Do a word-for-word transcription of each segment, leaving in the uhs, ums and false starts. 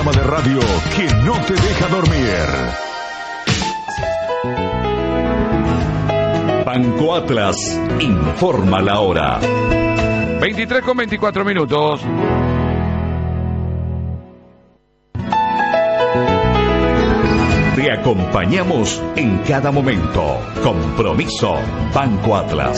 programa de radio que no te deja dormir. Banco Atlas informa la hora. veintitrés con veinticuatro minutos. Te acompañamos en cada momento. Compromiso Banco Atlas.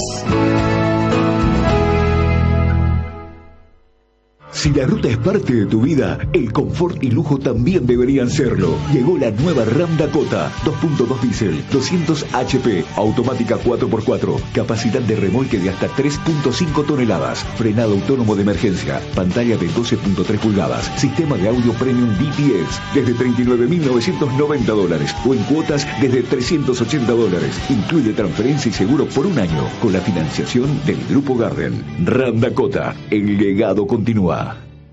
Si la ruta es parte de tu vida, el confort y lujo también deberían serlo. Llegó la nueva Ram Dakota, dos punto dos diésel, doscientos H P, automática cuatro por cuatro, capacidad de remolque de hasta tres punto cinco toneladas, frenado autónomo de emergencia, pantalla de doce punto tres pulgadas, sistema de audio premium D T S, desde treinta y nueve mil novecientos noventa dólares o en cuotas desde trescientos ochenta dólares. Incluye transferencia y seguro por un año con la financiación del Grupo Garden. Ram Dakota, el legado continúa.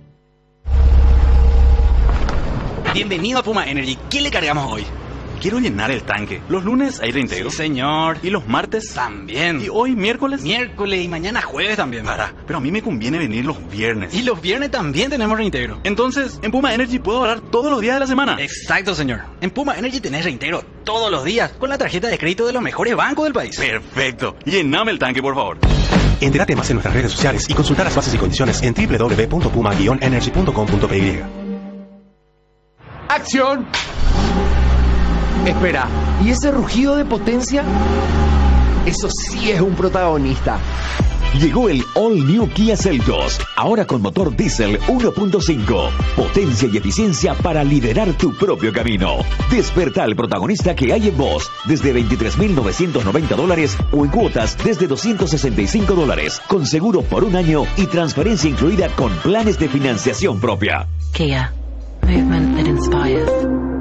Bienvenido a Puma Energy. ¿Qué le cargamos hoy? Quiero llenar el tanque. Los lunes hay reintegro. Sí, señor. ¿Y los martes? También. ¿Y hoy miércoles? Miércoles y mañana jueves también. Para, pero a mí me conviene venir los viernes. Y los viernes también tenemos reintegro. Entonces, en Puma Energy puedo ahorrar todos los días de la semana. Exacto, señor. En Puma Energy tenés reintegro todos los días con la tarjeta de crédito de los mejores bancos del país. Perfecto. Llename el tanque, por favor. Entérate más en nuestras redes sociales y consulta las bases y condiciones en doble u doble u doble u punto puma guion energy punto com punto p y. ¡Acción! Espera, ¿y ese rugido de potencia? Eso sí es un protagonista. Llegó el All New Kia Seltos, ahora con motor diésel uno punto cinco. Potencia y eficiencia para liderar tu propio camino. Desperta al protagonista que hay en vos, desde veintitrés mil novecientos noventa dólares o en cuotas desde doscientos sesenta y cinco dólares, con seguro por un año y transferencia incluida con planes de financiación propia. Kia. Movement that inspires.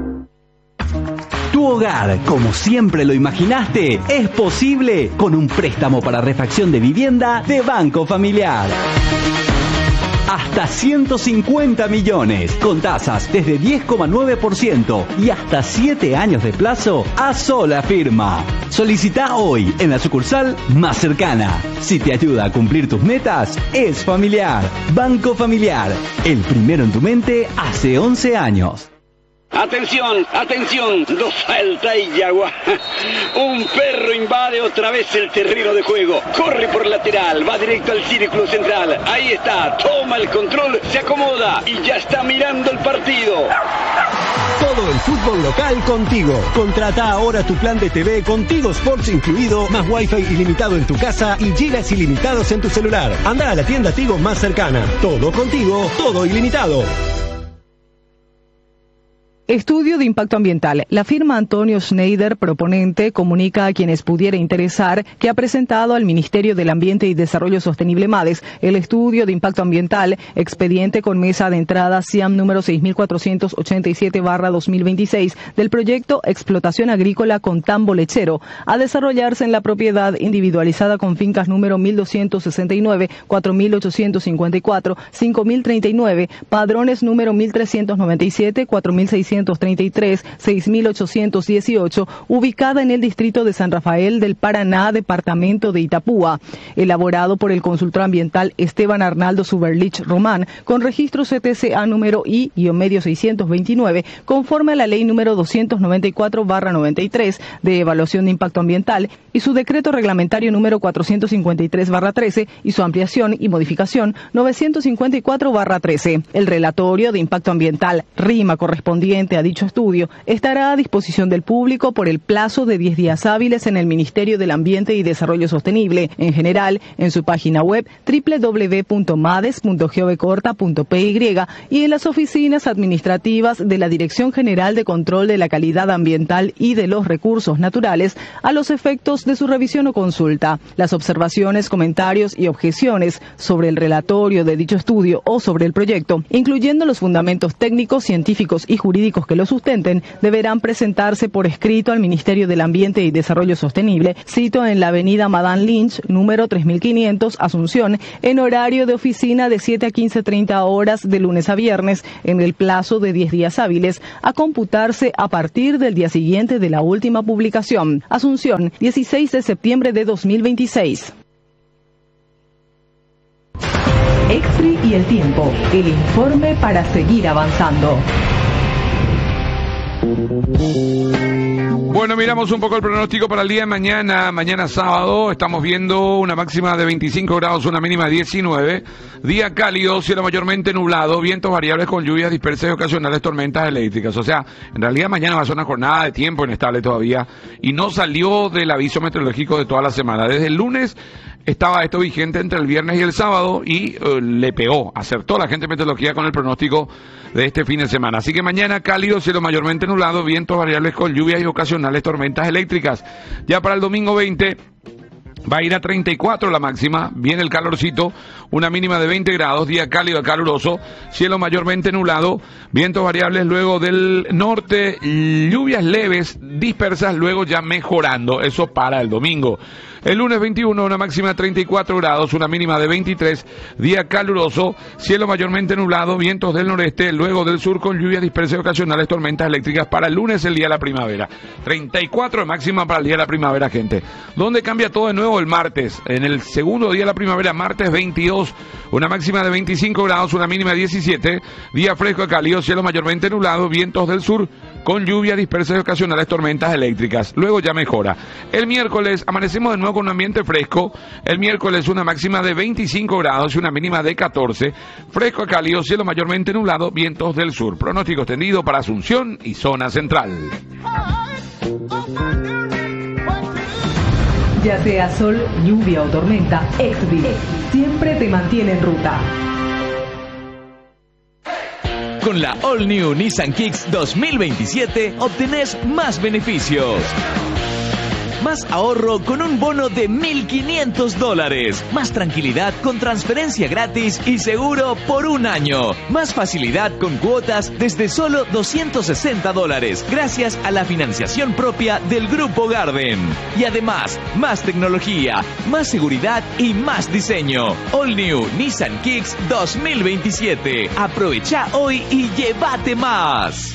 Tu hogar, como siempre lo imaginaste, es posible con un préstamo para refacción de vivienda de Banco Familiar. Hasta ciento cincuenta millones, con tasas desde diez coma nueve por ciento y hasta siete años de plazo a sola firma. Solicita hoy en la sucursal más cercana. Si te ayuda a cumplir tus metas, es Familiar. Banco Familiar, el primero en tu mente hace once años. Atención, atención, dos Salta y Yagua. Un perro invade otra vez el terreno de juego. Corre por lateral, va directo al círculo central. Ahí está, toma el control, se acomoda y ya está mirando el partido. Todo el fútbol local contigo. Contrata ahora tu plan de T V Contigo Sports incluido, más wifi ilimitado en tu casa y gigas ilimitados en tu celular. Anda a la tienda Tigo más cercana. Todo contigo, todo ilimitado. Estudio de impacto ambiental. La firma Antonio Schneider, proponente, comunica a quienes pudiera interesar que ha presentado al Ministerio del Ambiente y Desarrollo Sostenible MADES el estudio de impacto ambiental, expediente con mesa de entrada C I A M número seis mil cuatrocientos ochenta y siete barra dos mil veintiséis del proyecto Explotación Agrícola con Tambo Lechero, a desarrollarse en la propiedad individualizada con fincas número mil doscientos sesenta y nueve, cuatro mil ochocientos cincuenta y cuatro, cinco mil treinta y nueve, padrones número mil trescientos noventa y siete, cuatro mil seiscientos treinta y tres, seis mil ochocientos dieciocho, ubicada en el distrito de San Rafael del Paraná, departamento de Itapúa, elaborado por el consultor ambiental Esteban Arnaldo Suberlich Román, con registro C T C A número I-medio seiscientos veintinueve, conforme a la ley número doscientos noventa y cuatro barra noventa y tres de evaluación de impacto ambiental y su decreto reglamentario número cuatrocientos cincuenta y tres barra trece y su ampliación y modificación novecientos cincuenta y cuatro barra trece. El relatorio de impacto ambiental, RIMA correspondiente a dicho estudio, estará a disposición del público por el plazo de diez días hábiles en el Ministerio del Ambiente y Desarrollo Sostenible, en general, en su página web doble u doble u doble u punto mades punto gov punto p y y en las oficinas administrativas de la Dirección General de Control de la Calidad Ambiental y de los Recursos Naturales a los efectos de su revisión o consulta. Las observaciones, comentarios y objeciones sobre el relatorio de dicho estudio o sobre el proyecto, incluyendo los fundamentos técnicos, científicos y jurídicos que lo sustenten, deberán presentarse por escrito al Ministerio del Ambiente y Desarrollo Sostenible, sito en la avenida Madame Lynch, número tres mil quinientos, Asunción, en horario de oficina de siete a quince treinta horas de lunes a viernes, en el plazo de diez días hábiles, a computarse a partir del día siguiente de la última publicación. Asunción, dieciséis de septiembre de dos mil veintiséis. Exri y el tiempo, el informe para seguir avanzando. Bueno, miramos un poco el pronóstico para el día de mañana. Mañana sábado estamos viendo una máxima de veinticinco grados, una mínima de diecinueve. Día cálido, cielo mayormente nublado, vientos variables con lluvias dispersas y ocasionales tormentas eléctricas. O sea, en realidad mañana va a ser una jornada de tiempo inestable todavía y no salió del aviso meteorológico de toda la semana. Desde el lunes estaba esto vigente entre el viernes y el sábado y uh, le pegó, acertó la gente de meteorología con el pronóstico de este fin de semana. Así que mañana cálido, cielo mayormente nublado, vientos variables con lluvias y ocasionales tormentas eléctricas. Ya para el domingo veinte va a ir a treinta y cuatro la máxima, viene el calorcito, una mínima de veinte grados, día cálido a caluroso, cielo mayormente nublado, vientos variables luego del norte, lluvias leves, dispersas, luego ya mejorando, eso para el domingo. El lunes veintiuno, una máxima de treinta y cuatro grados, una mínima de veintitrés, día caluroso, cielo mayormente nublado, vientos del noreste, luego del sur con lluvias dispersas y ocasionales tormentas eléctricas. Para el lunes, el día de la primavera. treinta y cuatro de máxima para el día de la primavera, gente. ¿Dónde cambia todo de nuevo? El martes. En el segundo día de la primavera, martes veintidós, una máxima de veinticinco grados, una mínima de diecisiete, día fresco y cálido, cielo mayormente nublado, vientos del sur con lluvias dispersas y ocasionales tormentas eléctricas. Luego ya mejora. El miércoles amanecemos de nuevo con un ambiente fresco. El miércoles una máxima de veinticinco grados y una mínima de catorce. Fresco a cálido, cielo mayormente nublado, vientos del sur. Pronóstico extendido para Asunción y zona central. Ya sea sol, lluvia o tormenta, Exbil siempre te mantiene en ruta. Con la All New Nissan Kicks dos mil veintisiete obtenés más beneficios. Más ahorro con un bono de mil quinientos dólares. Más tranquilidad con transferencia gratis y seguro por un año. Más facilidad con cuotas desde solo doscientos sesenta dólares. Gracias a la financiación propia del Grupo Garden. Y además, más tecnología, más seguridad y más diseño. All New Nissan Kicks dos mil veintisiete. Aprovecha hoy y llévate más.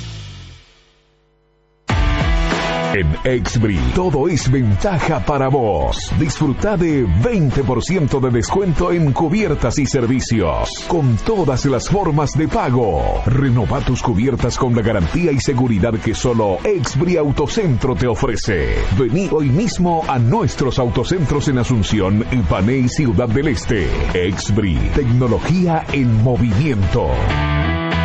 En Exbri todo es ventaja para vos. Disfruta de veinte por ciento de descuento en cubiertas y servicios, con todas las formas de pago. Renova tus cubiertas con la garantía y seguridad que solo Exbri Autocentro te ofrece. Vení hoy mismo a nuestros autocentros en Asunción, Ipané y Ciudad del Este. Exbri, tecnología en movimiento.